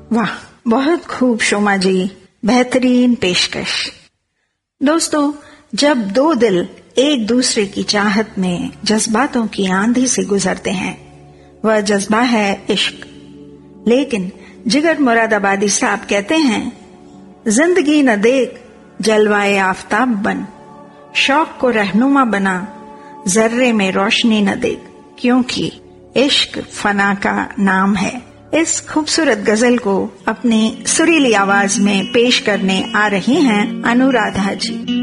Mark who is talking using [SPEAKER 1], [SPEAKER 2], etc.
[SPEAKER 1] वाह, बहुत खूब शोमा जी, बेहतरीन पेशकश। दोस्तों, जब दो दिल एक दूसरे की चाहत में जज्बातों की आंधी से गुजरते हैं, वह जज्बा है इश्क। लेकिन जिगर मुरादाबादी साहब कहते हैं, जिंदगी न देख जलवाए आफताब बन, शौक को रहनुमा बना, जर्रे में रोशनी न देख, क्योंकि इश्क फना का नाम है। इस खूबसूरत गजल को अपनी सुरीली आवाज में पेश करने आ रही हैं अनुराधा जी।